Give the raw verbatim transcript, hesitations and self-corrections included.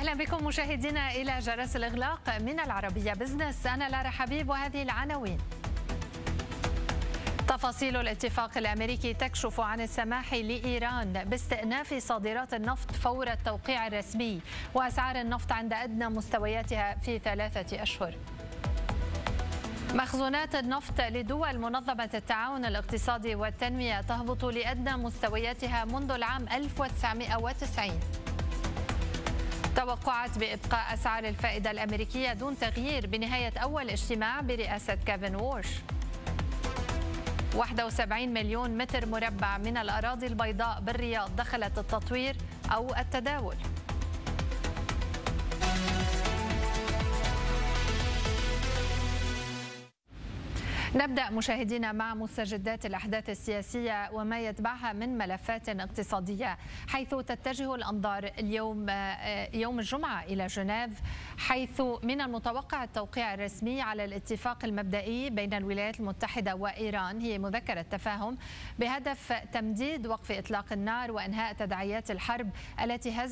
أهلا بكم مشاهدينا إلى جرس الإغلاق من العربية بزنس. أنا لارا حبيب وهذه العناوين. تفاصيل الاتفاق الأمريكي تكشف عن السماح لإيران باستئناف صادرات النفط فور التوقيع الرسمي، وأسعار النفط عند أدنى مستوياتها في ثلاثة أشهر. مخزونات النفط لدول منظمة التعاون الاقتصادي والتنمية تهبط لأدنى مستوياتها منذ العام ألف وتسعمئة وتسعين. توقعات بإبقاء أسعار الفائدة الأمريكية دون تغيير بنهاية أول اجتماع برئاسة كيفن وورش. واحد وسبعين مليون متر مربع من الأراضي البيضاء بالرياض دخلت التطوير أو التداول. نبدأ مشاهدينا مع مستجدات الأحداث السياسية وما يتبعها من ملفات اقتصادية، حيث تتجه الأنظار اليوم يوم الجمعة إلى جنيف، حيث من المتوقع التوقيع الرسمي على الاتفاق المبدئي بين الولايات المتحدة وإيران. هي مذكرة تفاهم بهدف تمديد وقف إطلاق النار وإنهاء تداعيات الحرب التي هزت